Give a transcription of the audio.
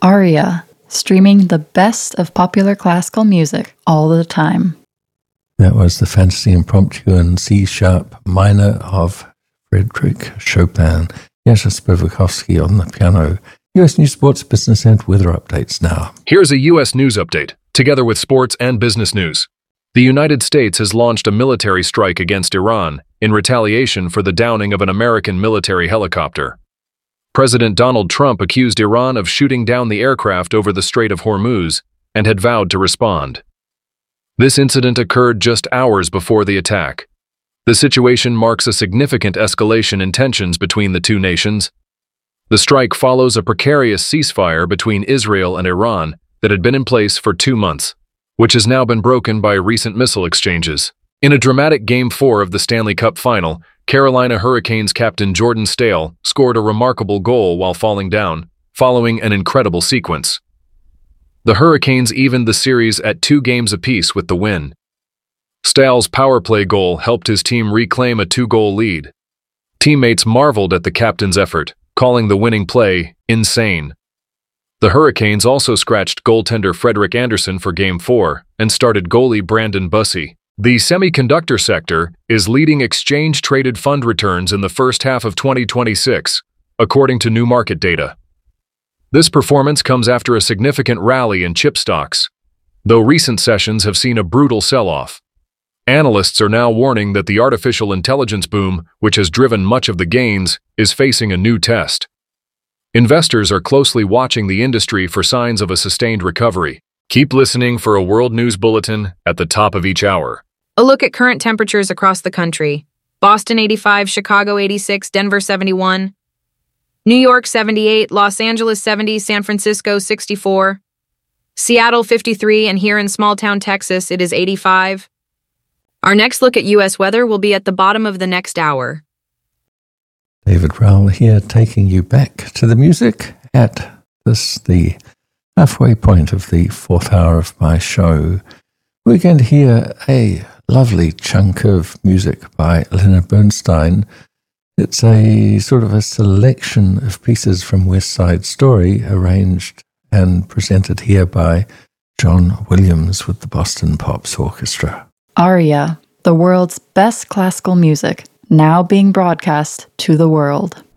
Aria, streaming the best of popular classical music all the time. That was the Fantasy Impromptu in C-sharp minor of Frédéric Chopin. Yasha Spivakovsky on the piano. U.S. News, Sports, Business, and Weather updates now. Here's a U.S. news update, together with sports and business news. The United States has launched a military strike against Iran in retaliation for the downing of an American military helicopter. President Donald Trump accused Iran of shooting down the aircraft over the Strait of Hormuz and had vowed to respond. This incident occurred just hours before the attack. The situation marks a significant escalation in tensions between the two nations. The strike follows a precarious ceasefire between Israel and Iran that had been in place for 2 months, which has now been broken by recent missile exchanges. In a dramatic Game 4 of the Stanley Cup Final, Carolina Hurricanes captain Jordan Staal scored a remarkable goal while falling down, following an incredible sequence. The Hurricanes evened the series at 2 games apiece with the win. Staal's power play goal helped his team reclaim a 2-goal lead. Teammates marveled at the captain's effort, calling the winning play insane. The Hurricanes also scratched goaltender Frederik Andersen for Game 4 and started goalie Brandon Bussi. The semiconductor sector is leading exchange-traded fund returns in the first half of 2026, according to new market data. This performance comes after a significant rally in chip stocks, though recent sessions have seen a brutal sell-off. Analysts are now warning that the artificial intelligence boom, which has driven much of the gains, is facing a new test. Investors are closely watching the industry for signs of a sustained recovery. Keep listening for a World News Bulletin at the top of each hour. A look at current temperatures across the country. Boston 85, Chicago 86, Denver 71, New York 78, Los Angeles 70, San Francisco 64, Seattle 53, and here in small-town Texas it is 85. Our next look at U.S. weather will be at the bottom of the next hour. David Rowell here, taking you back to the music at the halfway point of the 4th hour of my show. We're going to hear a lovely chunk of music by Leonard Bernstein. It's a sort of a selection of pieces from West Side Story, arranged and presented here by John Williams with the Boston Pops Orchestra. Aria, the world's best classical music, now being broadcast to the world.